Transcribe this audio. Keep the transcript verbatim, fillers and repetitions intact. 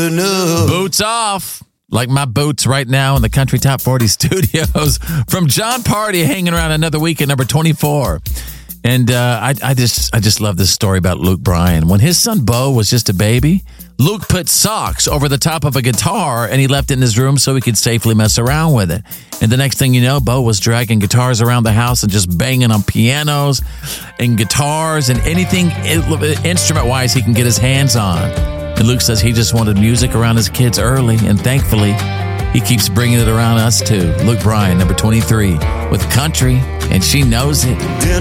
Boots off. Like my boots right now in the Country Top forty studios. From John Party hanging around another week at number twenty-four. And uh, I, I just I just love this story about Luke Bryan. When his son Bo was just a baby, Luke put socks over the top of a guitar and he left it in his room so he could safely mess around with it. And the next thing you know, Bo was dragging guitars around the house and just banging on pianos and guitars and anything instrument-wise he can get his hands on. And Luke says he just wanted music around his kids early, and thankfully, he keeps bringing it around us too. Luke Bryan, number twenty-three, with Country, and she knows it.